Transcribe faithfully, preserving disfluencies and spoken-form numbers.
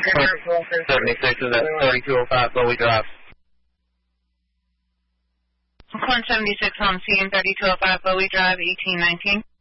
seventy-six is at thirty-two oh five Bowie Drive. One seventy-six on scene, thirty-two oh five Bowie Drive, eighteen nineteen.